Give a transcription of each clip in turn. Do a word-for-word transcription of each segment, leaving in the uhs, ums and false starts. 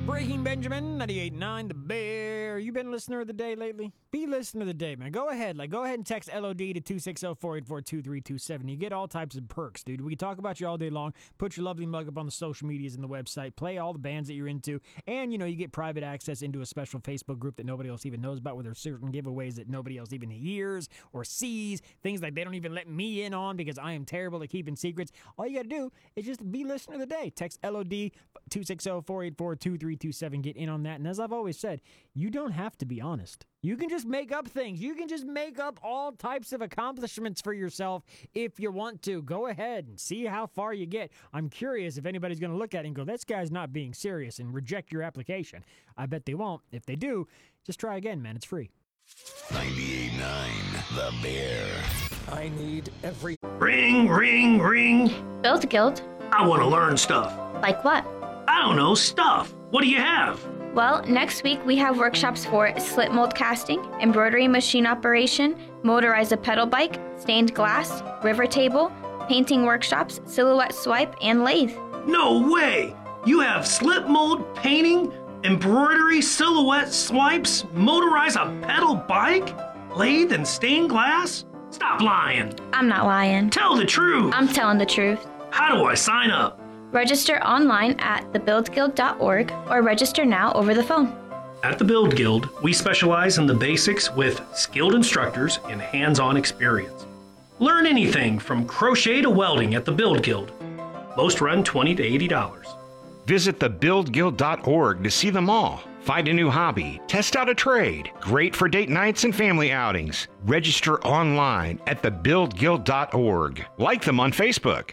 Breaking Benjamin, ninety-eight point nine, The Bear. You been listener of the day lately? Be listener of the day, man. Go ahead. Like, go ahead and text L O D to two six zero, four eight four, two three two seven. You get all types of perks, dude. We can talk about you all day long. Put your lovely mug up on the social medias and the website. Play all the bands that you're into. And, you know, you get private access into a special Facebook group that nobody else even knows about, where there's certain giveaways that nobody else even hears or sees. Things like they don't even let me in on because I am terrible at keeping secrets. All you got to do is just be listener of the day. Text L O D two six zero, four eight four, two three two seven. Get in on that. And as I've always said, you don't have to be honest. You can just make up things. You can just make up all types of accomplishments for yourself if you want to. Go ahead and see how far you get. I'm curious if anybody's going to look at it and go, this guy's not being serious, and reject your application. I bet they won't. If they do, just try again, man. It's free. ninety-eight point nine, The Bear. I need every... Ring, ring, ring. Build Guild. I want to learn stuff. Like what? I don't know, stuff. What do you have? Well, next week we have workshops for slip mold casting, embroidery machine operation, motorize a pedal bike, stained glass, river table, painting workshops, silhouette swipe, and lathe. No way! You have slip mold, painting, embroidery, silhouette swipes, motorize a pedal bike, lathe, and stained glass? Stop lying. I'm not lying. Tell the truth. I'm telling the truth. How do I sign up? Register online at the build guild dot org or register now over the phone. At the Build Guild, we specialize in the basics with skilled instructors and hands-on experience. Learn anything from crochet to welding at the Build Guild. Most run twenty to eighty dollars. Visit the build guild dot org to see them all. Find a new hobby, test out a trade. Great for date nights and family outings. Register online at the build guild dot org. Like them on Facebook.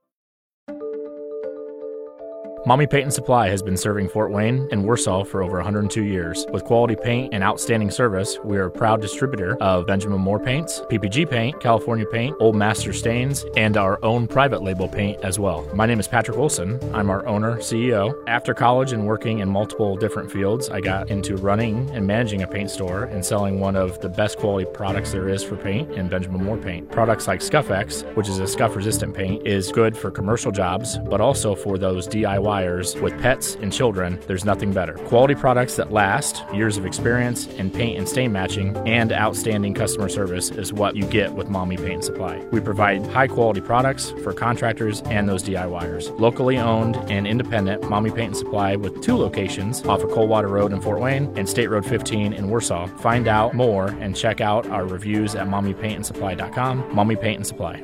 Mommy Paint and Supply has been serving Fort Wayne and Warsaw for over one hundred two years. With quality paint and outstanding service, we are a proud distributor of Benjamin Moore paints, P P G paint, California paint, Old Master stains, and our own private label paint as well. My name is Patrick Wilson. I'm our owner, C E O. After college and working in multiple different fields, I got into running and managing a paint store and selling one of the best quality products there is for paint in Benjamin Moore paint. Products like Scuff-X, which is a scuff-resistant paint, is good for commercial jobs, but also for those D I Y with pets and children. There's nothing better. Quality products that last, years of experience in paint and stain matching, and outstanding customer service is what you get with Mommy Paint and Supply. We provide high quality products for contractors and those D I Y ers. Locally owned and independent Mommy Paint and Supply with two locations off of Coldwater Road in Fort Wayne and State Road fifteen in Warsaw. Find out more and check out our reviews at mommy paint and supply dot com. Mommy Paint and Supply.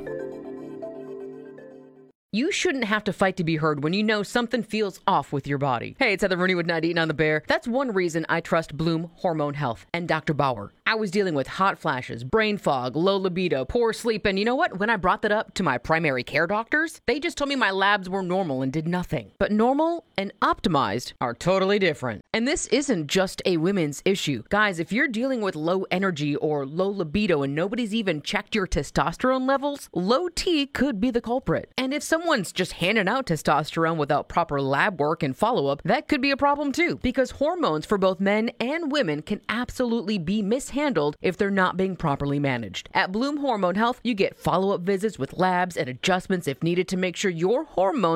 You shouldn't have to fight to be heard when you know something feels off with your body. Hey, it's Heather Rooney with ninety-eight point nine The Bear. That's one reason I trust Bloom Hormone Health and Doctor Bauer. I was dealing with hot flashes, brain fog, low libido, poor sleep, and you know what? When I brought that up to my primary care doctors, they just told me my labs were normal and did nothing. But normal and optimized are totally different. And this isn't just a women's issue. Guys, if you're dealing with low energy or low libido and nobody's even checked your testosterone levels, low T could be the culprit. And if someone's just handing out testosterone without proper lab work and follow-up, that could be a problem too, because hormones for both men and women can absolutely be mishandled if they're not being properly managed. At Bloom Hormone Health, you get follow-up visits with labs and adjustments if needed to make sure your hormones